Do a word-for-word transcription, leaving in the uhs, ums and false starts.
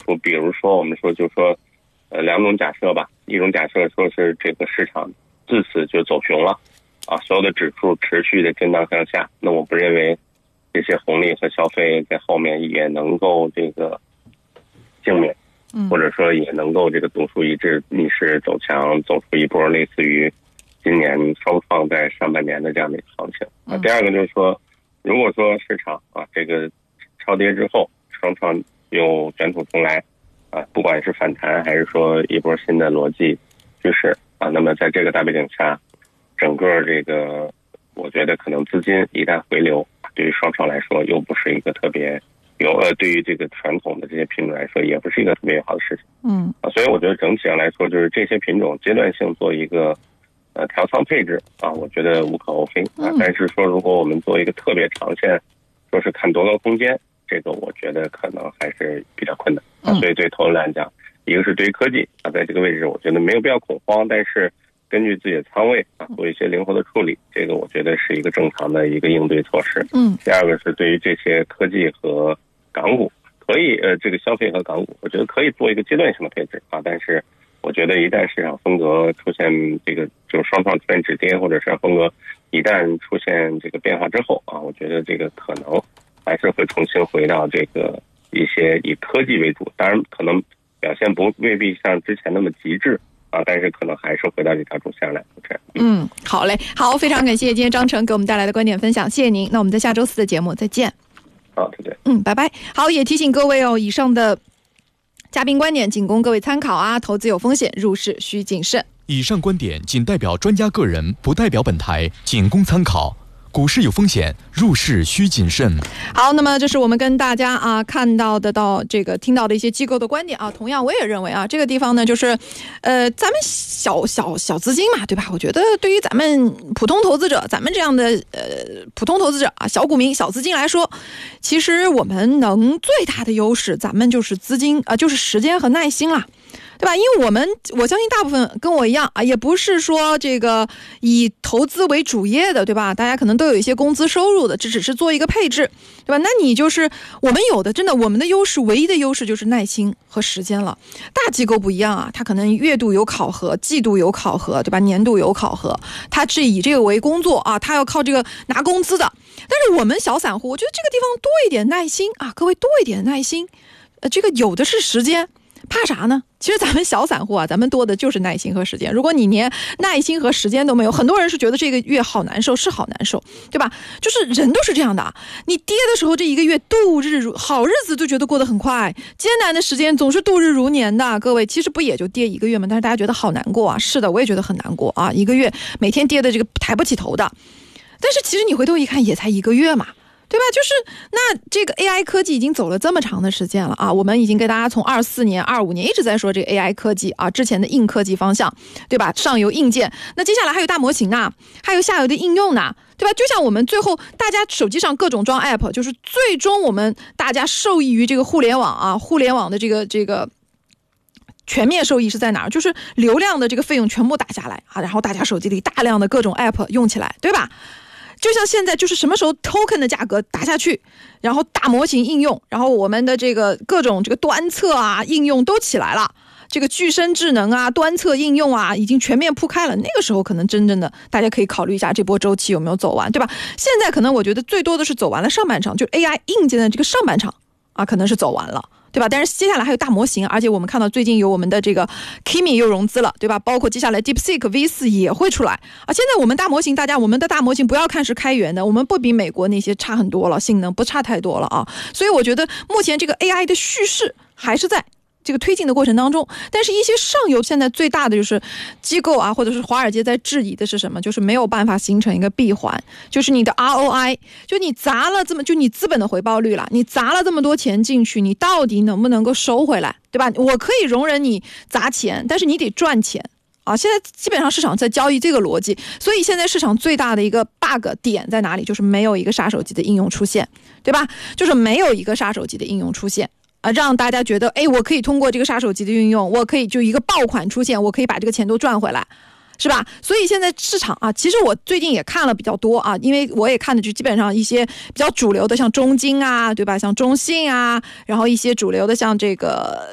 出，比如说我们说就说呃两种假设吧，一种假设说是这个市场自此就走熊了啊，所有的指数持续的震荡向下，那我不认为这些红利和消费在后面也能够这个幸免，或者说也能够这个独树一帜，逆势走强，走出一波类似于今年双创在上半年的这样的一个行情啊。第二个就是说，如果说市场啊这个超跌之后，双创又卷土重来啊，不管是反弹还是说一波新的逻辑趋势啊，那么在这个大背景下，整个这个我觉得可能资金一旦回流，对于双创来说又不是一个特别有呃，对于这个传统的这些品种来说，也不是一个特别友好的事情。嗯啊，所以我觉得整体上来说，就是这些品种阶段性做一个呃调仓配置啊，我觉得无可厚非啊。但是说如果我们做一个特别长线，说是看多高空间，这个我觉得可能还是比较困难啊。所以对投资来讲，一个是对于科技啊，在这个位置，我觉得没有必要恐慌，但是根据自己的仓位啊，做一些灵活的处理，这个我觉得是一个正常的一个应对措施。嗯。第二个是对于这些科技和港股可以呃，这个消费和港股，我觉得可以做一个阶段性的配置啊。但是我觉得一旦市场风格出现这个就是双创出现止跌，或者是风格一旦出现这个变化之后啊，我觉得这个可能还是会重新回到这个一些以科技为主，当然可能表现不未必像之前那么极致啊，但是可能还是回到这条主线来。 嗯，好嘞，好，非常感谢今天张成给我们带来的观点分享，谢谢您。那我们在下周四的节目再见。 好，再见。 嗯，拜拜。好，也提醒各位哦，以上的嘉宾观点仅供各位参考啊，投资有风险，入市需谨慎。 以上观点仅代表专家个人，不代表本台，仅供参考。股市有风险，入市需谨慎。 好，那么这是我们跟大家啊看到的到这个听到的一些机构的观点啊。同样，我也认为啊，这个地方呢，就是呃，咱们小小小资金嘛，对吧？我觉得对于咱们普通投资者，咱们这样的呃普通投资者啊，小股民、小资金来说，其实我们能最大的优势，咱们就是资金啊、呃，就是时间和耐心啦。对吧？因为我们我相信大部分跟我一样啊，也不是说这个以投资为主业的，对吧？大家可能都有一些工资收入的，这只是做一个配置，对吧？那你就是我们有的，真的我们的优势，唯一的优势就是耐心和时间了。大机构不一样啊，它可能月度有考核，季度有考核，对吧？年度有考核，它是以这个为工作啊，它要靠这个拿工资的。但是我们小散户，我觉得这个地方多一点耐心啊，各位多一点耐心，呃，这个有的是时间。怕啥呢？其实咱们小散户啊，咱们多的就是耐心和时间。如果你连耐心和时间都没有，很多人是觉得这个月好难受，是好难受，对吧？就是人都是这样的，你跌的时候这一个月度日如好日子就觉得过得很快，艰难的时间总是度日如年的。各位，其实不也就跌一个月吗？但是大家觉得好难过啊。是的，我也觉得很难过啊，一个月每天跌的这个抬不起头的。但是其实你回头一看，也才一个月嘛。对吧？就是那这个 A I 科技已经走了这么长的时间了啊，我们已经跟大家从二四年、二五年一直在说这个 A I 科技啊，之前的硬科技方向，对吧？上游硬件，那接下来还有大模型呢，还有下游的应用呢，对吧？就像我们最后大家手机上各种装 App， 就是最终我们大家受益于这个互联网啊，互联网的这个这个。全面受益是在哪儿？就是流量的这个费用全部打下来啊，然后大家手机里大量的各种 App 用起来，对吧？就像现在就是什么时候 token 的价格打下去，然后大模型应用，然后我们的这个各种这个端测啊应用都起来了，这个具身智能啊端测应用啊已经全面铺开了，那个时候可能真正的大家可以考虑一下这波周期有没有走完，对吧？现在可能我觉得最多的是走完了上半场，就 A I 硬件的这个上半场啊可能是走完了，对吧？但是接下来还有大模型，而且我们看到最近有我们的这个 Kimi 又融资了，对吧？包括接下来 DeepSeek V 四 也会出来啊。现在我们大模型，大家我们的大模型不要看是开源的，我们不比美国那些差很多了，性能不差太多了啊。所以我觉得目前这个 A I 的叙事还是在这个推进的过程当中，但是一些上游现在最大的就是机构啊，或者是华尔街在质疑的是什么？就是没有办法形成一个闭环，就是你的 R O I， 就你砸了这么，就你资本的回报率了，你砸了这么多钱进去，你到底能不能够收回来，对吧？我可以容忍你砸钱，但是你得赚钱啊！现在基本上市场在交易这个逻辑，所以现在市场最大的一个 bug 点在哪里？就是没有一个杀手级的应用出现，对吧？就是没有一个杀手级的应用出现。啊，让大家觉得，哎，我可以通过这个杀手级的运用，我可以就一个爆款出现，我可以把这个钱都赚回来，是吧？所以现在市场啊，其实我最近也看了比较多啊，因为我也看的就基本上一些比较主流的，像中金啊，对吧？像中信啊，然后一些主流的像这个